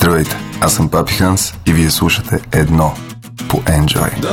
Здравейте, аз съм Папи Ханс и вие слушате Едно по Enjoy.